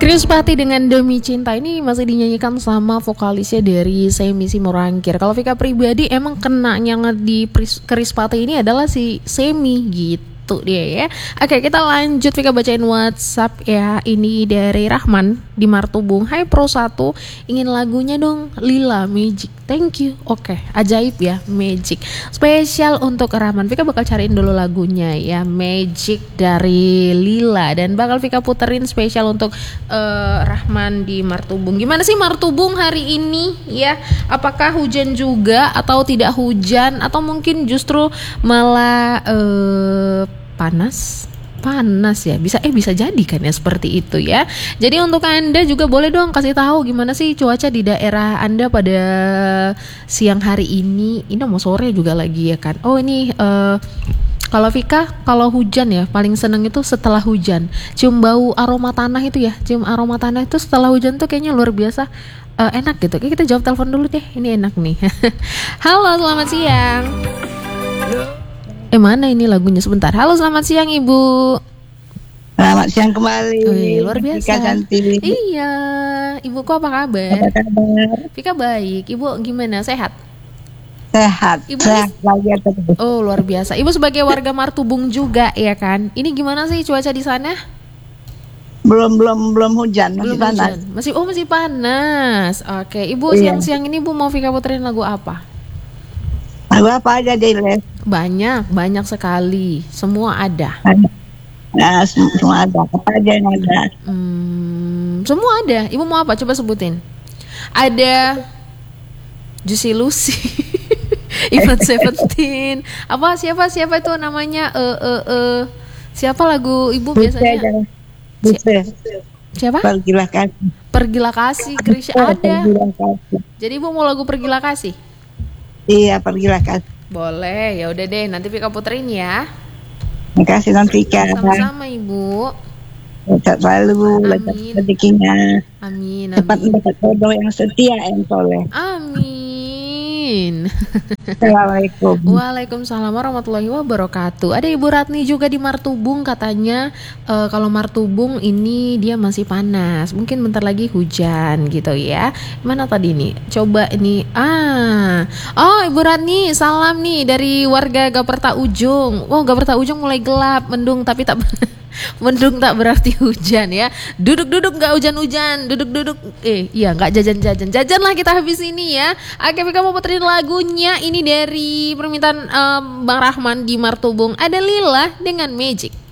Krispati dengan Demi Cinta ini masih dinyanyikan sama vokalisnya dari Semi Simorangkir. Kalau Vika pribadi emang kenanya di Krispati ini adalah si Semi gitu dia ya. Oke, kita lanjut Vika bacain WhatsApp ya. Ini dari Rahman di Martubung. Hai Pro 1, ingin lagunya dong Lila Magic. Thank you. Oke, ajaib ya Magic. Spesial untuk Rahman. Vika bakal cariin dulu lagunya ya, Magic dari Lila, dan bakal Vika puterin spesial untuk Rahman di Martubung. Gimana sih Martubung hari ini ya? Apakah hujan juga atau tidak hujan, atau mungkin justru malah panas ya, bisa jadi kan ya seperti itu ya. Jadi untuk Anda juga boleh dong kasih tahu gimana sih cuaca di daerah Anda pada siang hari ini. Ini mau sore juga lagi ya kan. Oh ini kalau Vika, kalau hujan ya paling seneng itu setelah hujan. Cium bau aroma tanah itu ya. Cium aroma tanah itu setelah hujan tuh kayaknya luar biasa enak gitu. Oke, kita jawab telepon dulu deh. Ini enak nih. Halo, selamat siang. Mana ini lagunya sebentar. Halo, selamat siang Ibu. Selamat siang kembali. Wih, luar biasa. Vika cantik. Iya, Ibuku apa kabar? Apa kabar? Vika baik. Ibu gimana? Sehat? Sehat. Ibu Sehat lagi terus. Oh, luar biasa. Ibu sebagai warga Martubung juga ya kan? Ini gimana sih cuaca di sana? Belum hujan, masih panas. Masih panas. Oke, Ibu siang-siang ini Bu mau Vika puterin lagu apa? Lagu apa aja deh, Les? Banyak sekali. Semua ada. Nah, semua ada. Apa aja yang ada? Semua ada. Ibu mau apa? Coba sebutin. Ada Juicy Lucy, Even Seventeen. Apa siapa itu namanya? Siapa lagu Ibu biasanya? Siapa? Pergilah kasih. Krisya ada. Jadi Ibu mau lagu Pergilah kasih? Iya, Pergilah kasih. Boleh, ya udah deh, nanti Vika puterin ya. Terima kasih non Vika. Sama-sama Ibu. Sehat selalu, lancar rezekinya. Amin. Cepat mendapat jodoh yang setia, yang soleh. Amin. Assalamualaikum. Waalaikumsalam warahmatullahi wabarakatuh. Ada Ibu Ratni juga di Martubung, katanya kalau Martubung ini dia masih panas, mungkin bentar lagi hujan gitu ya. Mana tadi nih? Coba ini. Oh Ibu Ratni, salam nih dari warga Gaperta Ujung. Oh Gaperta Ujung mulai gelap, mendung tapi tak mendung tak berarti hujan ya. Duduk-duduk nggak hujan-hujan, duduk-duduk iya nggak jajan lah kita habis ini ya. Oke, Vika mau puterin lagunya ini dari permintaan Bang Rahman di Martubung. Ada Lila dengan Magic.